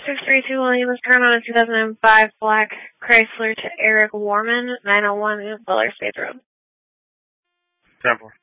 632 William is current on a 2005 black Chrysler to Eric Warman, 901 Butler Space Road. 10-4.